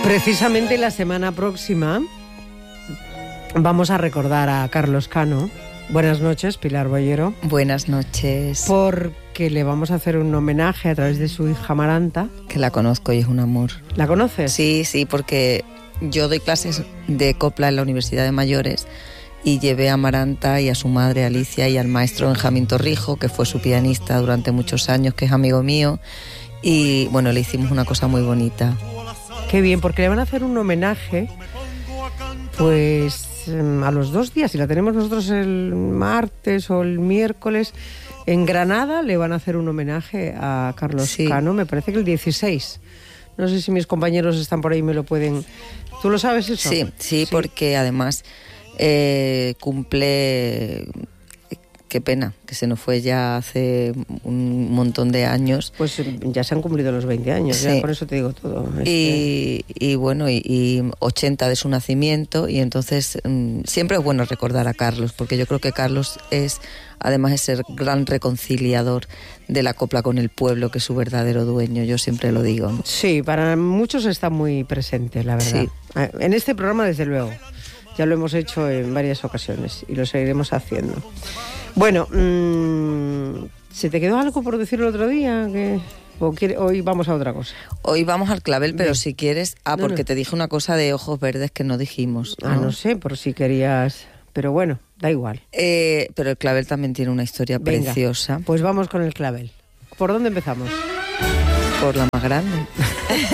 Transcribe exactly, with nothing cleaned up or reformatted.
Precisamente la semana próxima vamos a recordar a Carlos Cano. Buenas noches, Pilar Boyero. Buenas noches. Porque le vamos a hacer un homenaje a través de su hija Amaranta. Que la conozco y es un amor. ¿La conoces? Sí, sí, porque yo doy clases de copla en la Universidad de Mayores y llevé a Amaranta y a su madre Alicia y al maestro Benjamín Torrijo, que fue su pianista durante muchos años, que es amigo mío, y bueno, le hicimos una cosa muy bonita. Qué bien, porque le van a hacer un homenaje pues a los dos días. Si la tenemos nosotros el martes o el miércoles, en Granada le van a hacer un homenaje a Carlos sí. Cano, me parece que el dieciséis. No sé si mis compañeros están por ahí y me lo pueden... ¿Tú lo sabes eso? Sí, sí, sí. Porque además eh, cumple... Qué pena, que se nos fue ya hace un montón de años. Pues ya se han cumplido los veinte años, sí. Ya por eso te digo todo. Este... Y, y bueno, y, y ochenta de su nacimiento, y entonces mmm, siempre es bueno recordar a Carlos, porque yo creo que Carlos es, además de ser gran reconciliador de la copla con el pueblo, que es su verdadero dueño, yo siempre lo digo, ¿no? Sí, para muchos está muy presente, la verdad. Sí. En este programa, desde luego. Ya lo hemos hecho en varias ocasiones y lo seguiremos haciendo. Bueno, mmm, ¿se te quedó algo por decir el otro día? ¿Que, o quiere, hoy vamos a otra cosa? Hoy vamos al clavel, pero Bien. Si quieres... Ah, no, porque no. te dije una cosa de ojos verdes que no dijimos. Ah, no, no sé, por si querías... Pero bueno, da igual. Eh, pero el clavel también tiene una historia Venga, preciosa. Pues vamos con el clavel. ¿Por dónde empezamos? Por la más grande.